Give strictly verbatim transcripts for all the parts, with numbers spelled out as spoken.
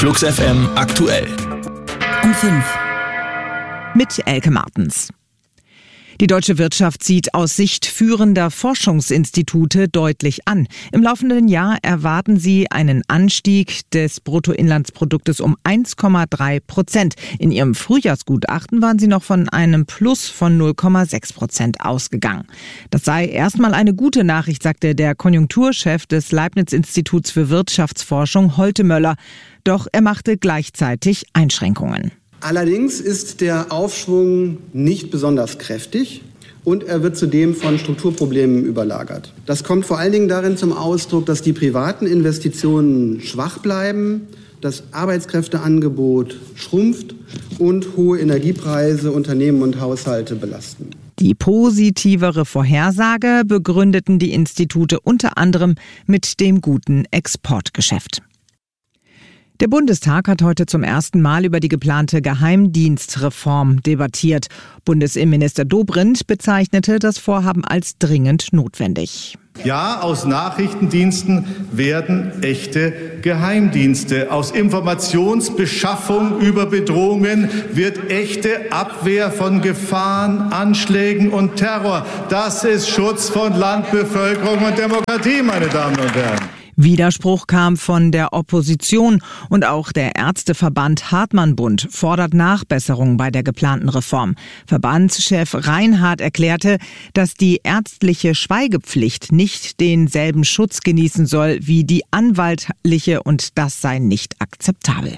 Flux F M aktuell. Um fünf. Mit Elke Martens. Die deutsche Wirtschaft sieht aus Sicht führender Forschungsinstitute deutlich an. Im laufenden Jahr erwarten sie einen Anstieg des Bruttoinlandsproduktes um eins Komma drei Prozent. In ihrem Frühjahrsgutachten waren sie noch von einem Plus von null Komma sechs Prozent ausgegangen. Das sei erstmal eine gute Nachricht, sagte der Konjunkturchef des Leibniz-Instituts für Wirtschaftsforschung, Holte Möller. Doch er machte gleichzeitig Einschränkungen. Allerdings ist der Aufschwung nicht besonders kräftig und er wird zudem von Strukturproblemen überlagert. Das kommt vor allen Dingen darin zum Ausdruck, dass die privaten Investitionen schwach bleiben, das Arbeitskräfteangebot schrumpft und hohe Energiepreise Unternehmen und Haushalte belasten. Die positivere Vorhersage begründeten die Institute unter anderem mit dem guten Exportgeschäft. Der Bundestag hat heute zum ersten Mal über die geplante Geheimdienstreform debattiert. Bundesinnenminister Dobrindt bezeichnete das Vorhaben als dringend notwendig. Ja, aus Nachrichtendiensten werden echte Geheimdienste. Aus Informationsbeschaffung über Bedrohungen wird echte Abwehr von Gefahren, Anschlägen und Terror. Das ist Schutz von Land, Bevölkerung und Demokratie, meine Damen und Herren. Widerspruch kam von der Opposition und auch der Ärzteverband Hartmann-Bund fordert Nachbesserungen bei der geplanten Reform. Verbandschef Reinhardt erklärte, dass die ärztliche Schweigepflicht nicht denselben Schutz genießen soll wie die anwaltliche und das sei nicht akzeptabel.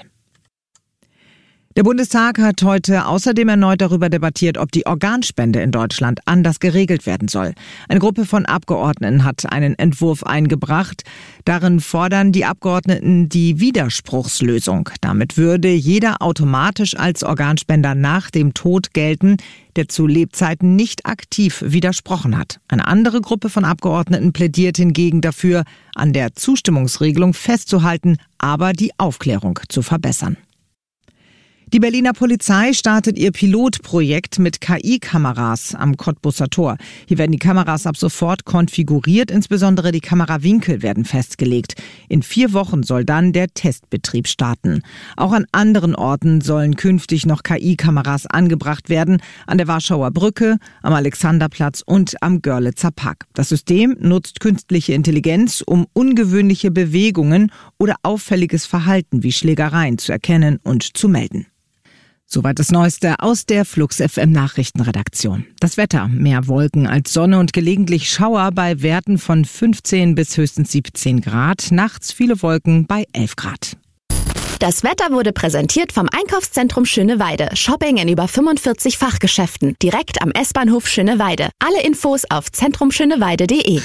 Der Bundestag hat heute außerdem erneut darüber debattiert, ob die Organspende in Deutschland anders geregelt werden soll. Eine Gruppe von Abgeordneten hat einen Entwurf eingebracht. Darin fordern die Abgeordneten die Widerspruchslösung. Damit würde jeder automatisch als Organspender nach dem Tod gelten, der zu Lebzeiten nicht aktiv widersprochen hat. Eine andere Gruppe von Abgeordneten plädiert hingegen dafür, an der Zustimmungsregelung festzuhalten, aber die Aufklärung zu verbessern. Die Berliner Polizei startet ihr Pilotprojekt mit K I-Kameras am Cottbusser Tor. Hier werden die Kameras ab sofort konfiguriert, insbesondere die Kamerawinkel werden festgelegt. In vier Wochen soll dann der Testbetrieb starten. Auch an anderen Orten sollen künftig noch K I-Kameras angebracht werden, an der Warschauer Brücke, am Alexanderplatz und am Görlitzer Park. Das System nutzt künstliche Intelligenz, um ungewöhnliche Bewegungen oder auffälliges Verhalten wie Schlägereien zu erkennen und zu melden. Soweit das Neueste aus der Flux F M Nachrichtenredaktion. Das Wetter: mehr Wolken als Sonne und gelegentlich Schauer bei Werten von fünfzehn bis höchstens siebzehn Grad. Nachts viele Wolken bei elf Grad. Das Wetter wurde präsentiert vom Einkaufszentrum Schöneweide. Shopping in über fünfundvierzig Fachgeschäften. Direkt am S-Bahnhof Schöneweide. Alle Infos auf zentrum schöneweide punkt de.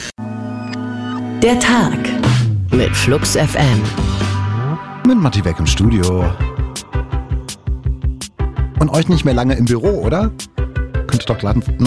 Der Tag mit Flux F M. Mit Matti weg im Studio. Und euch nicht mehr lange im Büro, oder? Könnt ihr doch glatt